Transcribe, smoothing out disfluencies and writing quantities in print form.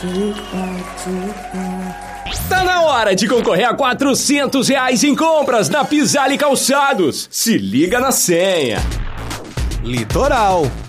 Tá na hora de concorrer a R$400 em compras na Pisale Calçados. Se liga na senha. Litoral.